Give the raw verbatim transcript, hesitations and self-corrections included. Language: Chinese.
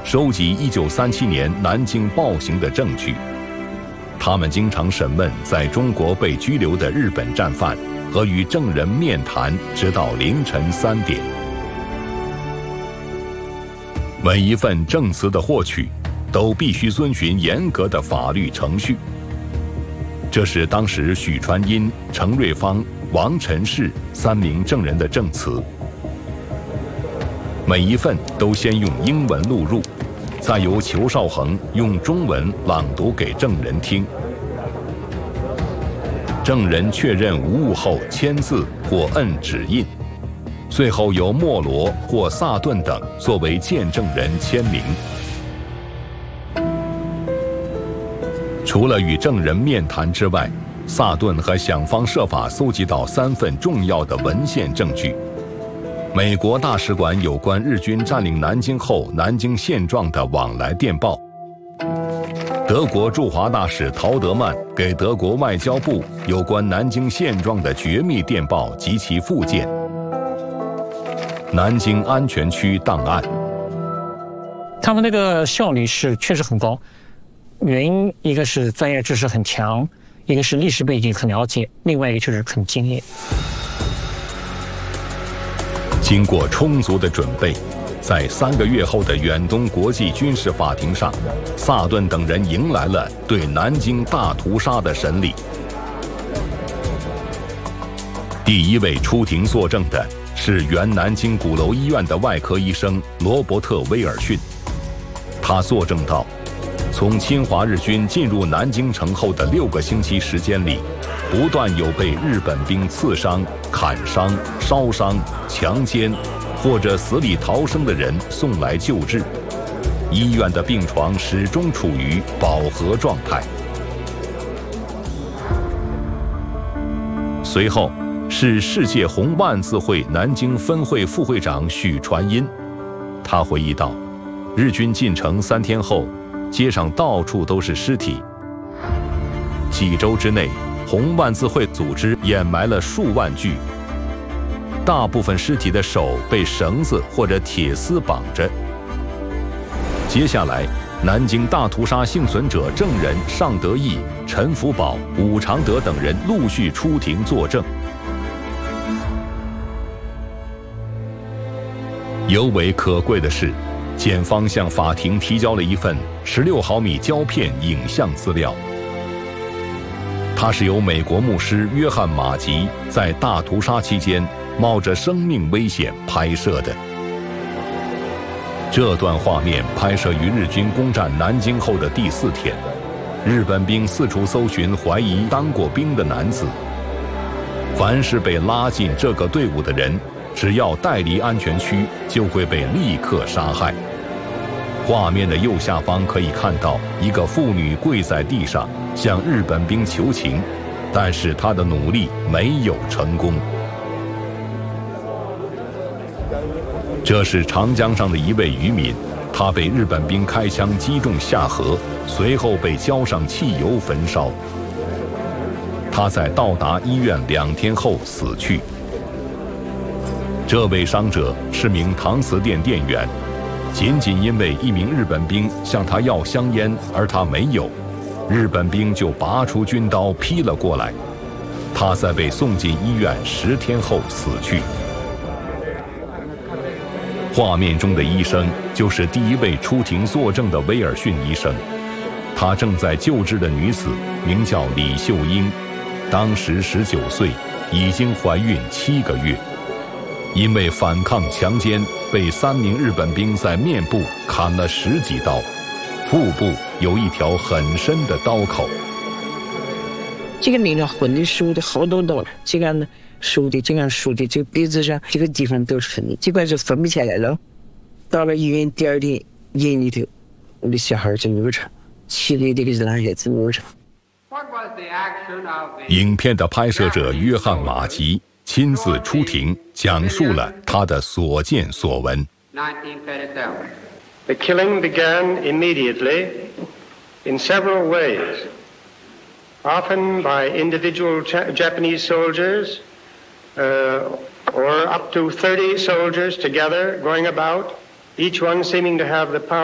收集一九三七年南京暴行的证据。他们经常审问在中国被拘留的日本战犯，和与证人面谈，直到凌晨三点。每一份证词的获取，都必须遵循严格的法律程序。这是当时许传音、程瑞芳、王晨氏三名证人的证词。每一份都先用英文录入，再由裘绍恒用中文朗读给证人听。证人确认无误后签字或摁指印，最后由莫罗或萨顿等作为见证人签名。除了与证人面谈之外，萨顿还想方设法搜集到三份重要的文献证据：美国大使馆有关日军占领南京后南京现状的往来电报，德国驻华大使陶德曼给德国外交部有关南京现状的绝密电报及其附件，南京安全区档案。 他们那个效率是确实很高，原因一个是专业知识很强，一个是历史背景很了解，另外一个就是很敬业。 经过充足的准备，在三个月后的远东国际军事法庭上，萨顿等人迎来了对南京大屠杀的审理。第一位出庭作证的是原南京鼓楼医院的外科医生罗伯特·威尔逊。他作证道，从侵华日军进入南京城后的六个星期时间里，不断有被日本兵刺伤、砍伤、烧伤、强奸或者死里逃生的人送来救治，医院的病床始终处于饱和状态。随后是世界红万字会南京分会副会长许传音，他回忆道，日军进城三天后，街上到处都是尸体。几周之内，红万字会组织掩埋了数万具，大部分尸体的手被绳子或者铁丝绑着。接下来，南京大屠杀幸存者证人尚德义、陈福宝、武常德等人陆续出庭作证。尤为可贵的是，检方向法庭提交了一份十六毫米胶片影像资料，它是由美国牧师约翰·马吉在大屠杀期间冒着生命危险拍摄的。这段画面拍摄于日军攻占南京后的第四天，日本兵四处搜寻怀疑当过兵的男子。凡是被拉进这个队伍的人，只要带离安全区，就会被立刻杀害。画面的右下方可以看到一个妇女跪在地上向日本兵求情，但是她的努力没有成功。这是长江上的一位渔民，他被日本兵开枪击中下河，随后被浇上汽油焚烧。他在到达医院两天后死去。这位伤者是名搪瓷店店员，仅仅因为一名日本兵向他要香烟，而他没有，日本兵就拔出军刀劈了过来。他在被送进医院十天后死去。画面中的医生就是第一位出庭作证的威尔逊医生，他正在救治的女子名叫李秀英，当时十九岁，已经怀孕七个月。因为反抗强奸，被三名日本兵在面部砍了十几刀，腹部有一条很深的刀口。 这个领了混的输的好多刀，这个呢输的这样输的，这个鼻子上这个地方都是痕，这块就分不起来了。到了医院第二天，眼里头我的小孩就流产，七个月的个男孩子流产。 影片的拍摄者约翰·马吉亲自出庭，讲述了他的所见所闻。 The killing began immediately in several ways, often by individual Japanese soldiers, uh, or up to thirty soldiers together going about, each one seeming to have the power